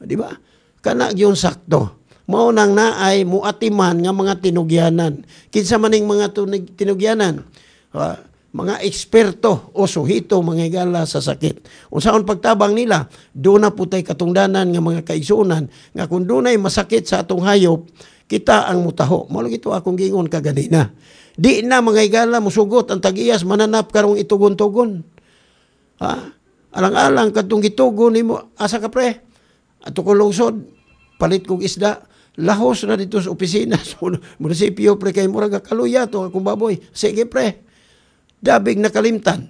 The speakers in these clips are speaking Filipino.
Di ba? Kana gyud sakto. Mao nang naay muatiman nga mga tinugyanan. Kinsa maning mga tinugyanan? Mga eksperto o suhito mga higala sa sakit. Unsaon pagtabang nila, doon na putay katungdanan nga mga kaigsuonan nga kung dunay masakit sa atong hayop, kita ang mutaho. Mao lang ito akong gingon kaganina. Di na mga higala musugot ang tag-iyas mananap karong itugon-tugon. Alang-alang kadtong gitugon nimo, asa ka pre? Ato ko lungsod, palit kong isda, lahos na dito sa opisina sa munisipyo pre kay murag kaluya to akong baboy. Sige pre. Dabig nakalimtan.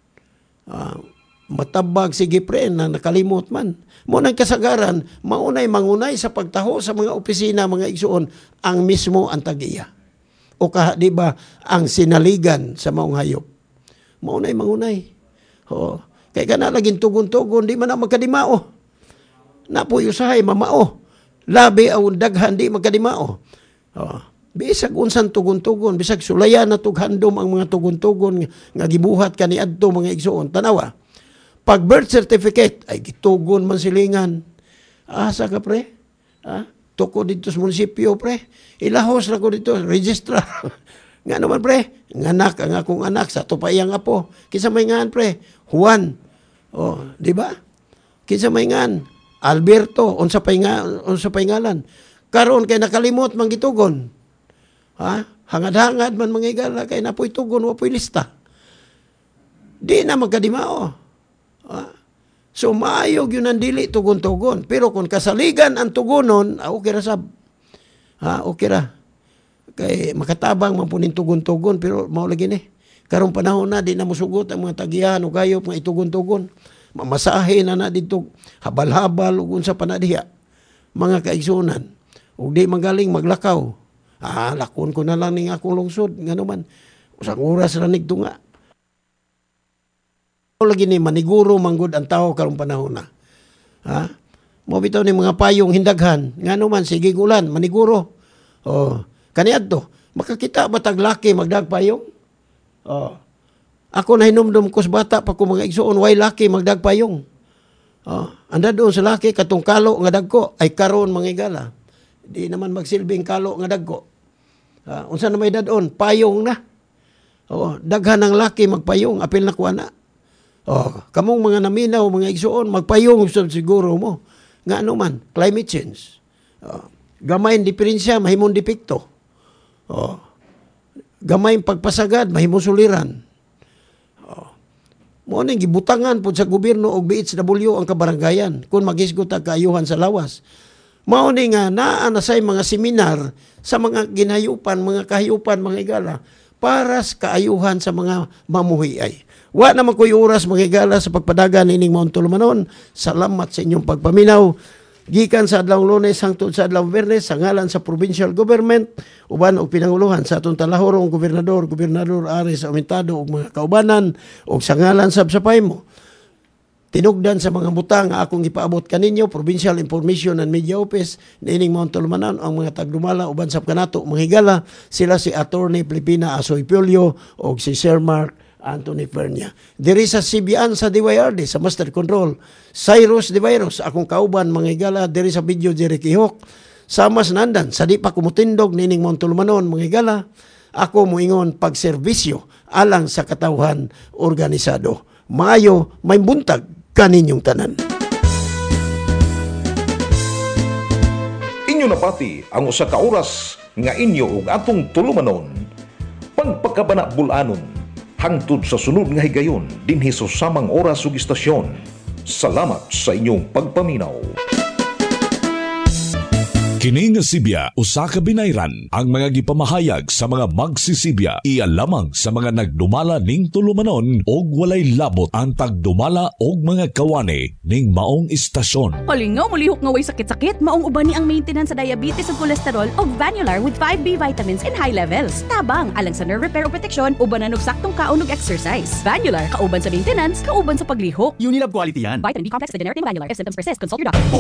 Matabag sige pre na nakalimot man. Munang kasagaran, maunay mangunay sa pagtaho sa mga opisina, mga igsuon, ang mismo ang tag-iya. O di ba, ang sinaligan sa maong hayop. Maunay mangunay. Kaya ka na laging tugon-tugon, di man na magkadimao. Napoy usahay, mamao. Labi ang daghan, di magkadimao. Bisag unsan tugon-tugon, bisag sulayan na tughandom ang mga tugon-tugon nga gibuhat kani adto mga igsuon. Tanawa, pag birth certificate, ay gitugon man silingan. Asa ka pre? Tuko dito sa munisipyo pre. Ilahos na ko dito, registrar. Nga naman pre, nganak ang akong anak sa tupayang apo. Kinsa may ngan pre? Juan. Di ba? Kinsa may ngan? Alberto, unsa pay ngalan. Karon kay nakalimot man gitugon. Hangad-hangad man mga higala kay napoy tugon wapoy lista. Di na magkadimao. So maayog yun ang dili tugon-tugon. Pero kung kasaligan ang tugonon, okay ra sab. Okay ra. Kay makatabang man punin tugon-tugon pero mao lagi ni. Karong panahon na di na mosugot ang mga tagihan o gayop nga itugon-tugon. Mamasahe na dito habal-habal ug unsa pa na diha. Mga kaigsunan. Ug di magaling maglakaw. Lakon ko na lang ning akong lungsod. Nga naman, usang oras ra nigtunga. Lagi ni maniguro manggod ang tao karong panahon na. Mo bitaw ni mga payong hindaghan. Nga naman, sige ulan, maniguro. Kaniadto, makakita ba tag laki magdag payong? Ako na hinumdum ko sa bata pa ko mga igsuon, way laki magdag payong. Anda doon sa laki, katong kalo nga dagko, ay karon mga igala. Di naman magsilbing kalo nga dagko. Unsa na may dadon? Payong na. Daghan ng laki magpayong, apil na kuha na. Kamong mga naminaw, mga igsuon, magpayong siguro mo. Nga ano man, climate change. Gamay diferensya, mahimong depekto. Gamay pagpasagad, mahimong suliran. Mo ning gibutangan pud sa gobyerno og BHW ang kabaranggayan kung magisgot ang kaayuhan sa lawas. Mao ni nga naa na say mga seminar sa mga ginayupan, mga kahayupan, mga igala para sa kaayuhan sa mga mamuhiay. Wa naman ko'y oras mga igala sa pagpadagan ining Mount Tulumanon. Salamat sa inyong pagpaminaw. Gikan sa adlawng Lunes hangtod sa adlawng Biyernes sa ngalan sa provincial government uban og pinanguluhan sa atong talahorong gobernador Ares Aumentado ug mga kaubanan ug sa ngalan sa Paymo. Tinugdan sa mga butang nga akong gipaabot kaninyo, Provincial Information and Media Office niining Mount Tulumanon ang mga tagdumala uban sa kanato mga higala sila si Attorney Filipina Asoy Pulyo ug si Sir Mark Anthony Pernia. Diri sa CBN sa DYRD, sa Master Control, Cyrus De Virus, akong kauban mga higala, diri sa video Jerry Kihok, Samas Nandan, sa di pa kumutindog nining Mount Tulumanon mga higala, ako muingon pagserbisyo alang sa katawhan organisado. Maayo, may buntag kaninyong tanan. Inyo napati ang usa ka oras nga inyo ug atong tulumanon. Pagpakabana bulanon hangtod sa sunod nga higayon dinhi sa samang oras ug istasyon. Salamat sa inyong pagpaminaw. Kini nga Sibya usa ka binayran ang mga gipamahayag sa mga magsisibya iya lamang sa mga nagdumala ning tulumanon og walay labot ang pagdumala og mga kawani ning maong istasyon. Palingaw mulihok nga way sakit-sakit maong uban ni ang maintenance sa diabetes ug cholesterol og Vanular with 5B vitamins in high levels. Tabang alang sa nerve repair o protection uban na saktong kaon ug exercise. Vanular kauban sa maintenance, kauban sa paglihok. Unilab quality yan. Vitamin B complex with generic Vanular. If symptoms persist, consult your doctor.